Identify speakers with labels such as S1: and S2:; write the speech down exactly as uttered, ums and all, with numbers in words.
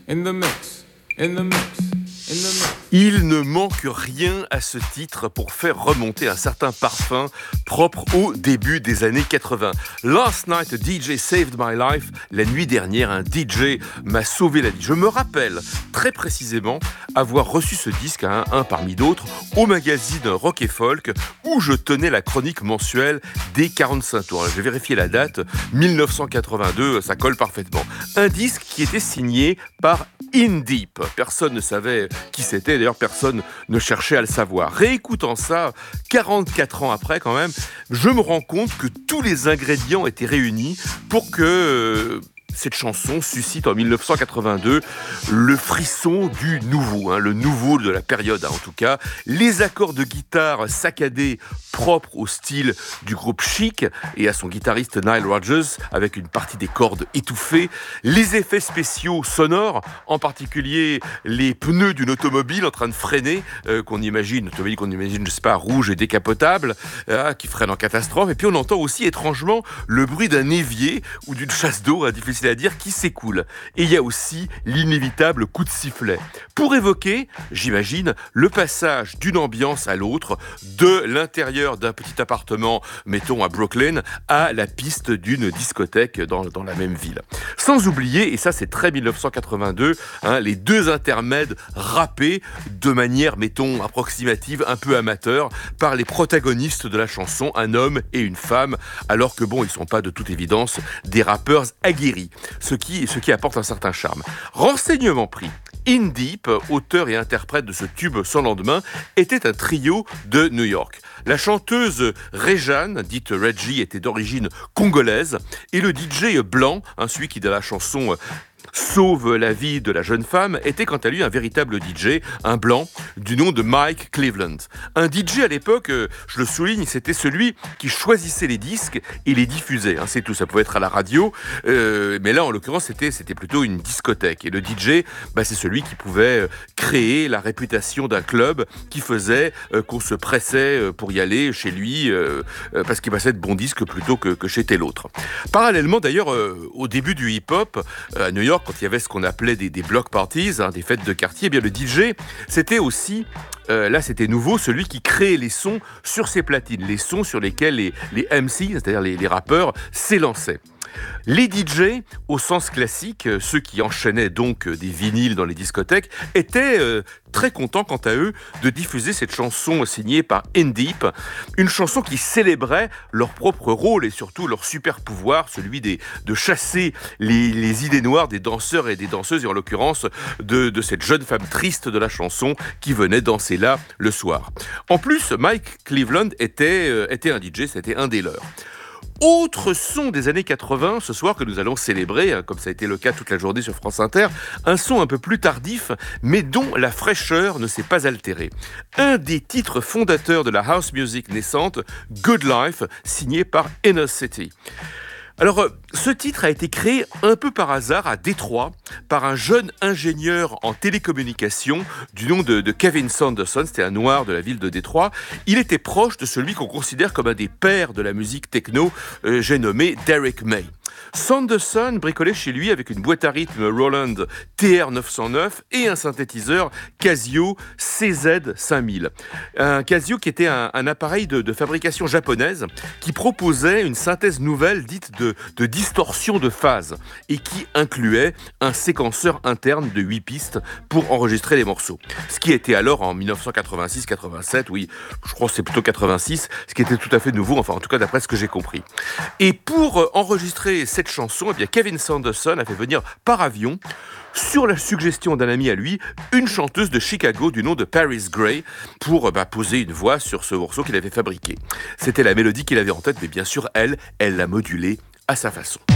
S1: In the mix, in the mix, in the mix.
S2: Il ne manque rien à ce titre pour faire remonter un certain parfum propre au début des années quatre-vingts. Last night, a D J saved my life. La nuit dernière, un D J m'a sauvé la vie. Je me rappelle très précisément avoir reçu ce disque, hein, un parmi d'autres, au magazine Rock et Folk, où je tenais la chronique mensuelle des quarante-cinq tours. J'ai vérifié la date, dix-neuf cent quatre-vingt-deux, ça colle parfaitement. Un disque qui était signé par In Deep. Personne ne savait qui c'était, d'ailleurs personne ne cherchait à le savoir. Réécoutant ça, quarante-quatre ans après quand même, je me rends compte que tous les ingrédients étaient réunis pour que euh, cette chanson suscite en dix-neuf cent quatre-vingt-deux le frisson du nouveau, hein, le nouveau de la période hein, en tout cas. Les accords de guitare saccadés propres au style du groupe Chic et à son guitariste Nile Rodgers avec une partie des cordes étouffées. Les effets spéciaux sonores, en particulier les pneus d'une automobile en train de freiner, euh, qu'on imagine, une automobile qu'on imagine, je sais pas, rouge et décapotable, euh, qui freine en catastrophe. Et puis on entend aussi étrangement le bruit d'un évier ou d'une chasse d'eau, hein, difficile à dire, qui s'écoule. Et il y a aussi l'inévitable coup de sifflet. Pour évoquer, j'imagine, le passage d'une ambiance à l'autre, de l'intérieur d'un petit appartement, mettons à Brooklyn, à la piste d'une discothèque dans, dans la même ville. Sans oublier, et ça c'est très dix-neuf cent quatre-vingt-deux, hein, les deux intermèdes rappés de manière, mettons, approximative, un peu amateur, par les protagonistes de la chanson, un homme et une femme, alors que bon, ils sont pas de toute évidence des rappeurs aguerris, ce qui, ce qui apporte un certain charme. Renseignement pris. In Deep, auteur et interprète de ce tube sans lendemain, était un trio de New York. La chanteuse Réjeanne, dite Reggie, était d'origine congolaise, et le D J blanc, hein, celui qui dans la chanson sauve la vie de la jeune femme, était quant à lui un véritable D J, un blanc, du nom de Mike Cleveland. Un D J à l'époque, je le souligne, c'était celui qui choisissait les disques et les diffusait, hein, c'est tout, ça pouvait être à la radio, euh, mais là en l'occurrence c'était, c'était plutôt une discothèque. Et le D J, bah, c'est celui qui pouvait créer la réputation d'un club qui faisait euh, qu'on se pressait pour y aller chez lui, euh, parce qu'il passait de bons disques plutôt que, que chez tel autre. Parallèlement d'ailleurs, euh, au début du hip-hop, euh, à New York, quand il y avait ce qu'on appelait des, des block parties, hein, des fêtes de quartier, eh bien le D J, c'était aussi, euh, là c'était nouveau, celui qui créait les sons sur ses platines, les sons sur lesquels les, les M C, c'est-à-dire les, les rappeurs, s'élançaient. Les D J, au sens classique, ceux qui enchaînaient donc des vinyles dans les discothèques, étaient euh, très contents quant à eux de diffuser cette chanson signée par In Deep, une chanson qui célébrait leur propre rôle et surtout leur super pouvoir, celui des, de chasser les, les idées noires des danseurs et des danseuses, et en l'occurrence de, de cette jeune femme triste de la chanson qui venait danser là le soir. En plus, Mike Cleveland était, euh, était un D J, c'était un des leurs. Autre son des années quatre-vingts, ce soir que nous allons célébrer, hein, comme ça a été le cas toute la journée sur France Inter, un son un peu plus tardif, mais dont la fraîcheur ne s'est pas altérée. Un des titres fondateurs de la house music naissante, Good Life, signé par Inner City. Alors, ce titre a été créé un peu par hasard à Détroit par un jeune ingénieur en télécommunications du nom de, de Kevin Sanderson. C'était un noir de la ville de Détroit. Il était proche de celui qu'on considère comme un des pères de la musique techno, euh, j'ai nommé Derek May. Sanderson bricolait chez lui avec une boîte à rythme Roland T R neuf cent neuf et un synthétiseur Casio C Z cinq mille. Un Casio qui était un, un appareil de, de fabrication japonaise qui proposait une synthèse nouvelle dite de, de distorsion de phase et qui incluait un séquenceur interne de huit pistes pour enregistrer les morceaux. Ce qui était alors en dix-neuf cent quatre-vingt-six quatre-vingt-sept, oui, je crois que c'est plutôt quatre-vingt-six, ce qui était tout à fait nouveau, enfin en tout cas d'après ce que j'ai compris. Et pour enregistrer cette chanson, eh bien Kevin Sanderson a fait venir par avion, sur la suggestion d'un ami à lui, une chanteuse de Chicago du nom de Paris Gray pour bah, poser une voix sur ce morceau qu'il avait fabriqué. C'était la mélodie qu'il avait en tête, mais bien sûr, elle, elle l'a modulée à sa façon.